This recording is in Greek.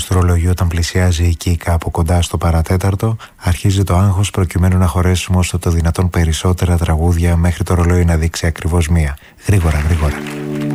του ρολογιού όταν πλησιάζει εκεί κάπου κοντά στο παρατέταρτο, αρχίζει το άγχος προκειμένου να χωρέσουμε όσο το δυνατόν περισσότερα τραγούδια μέχρι το ρολόι να δείξει ακριβώς μία. Γρήγορα, γρήγορα.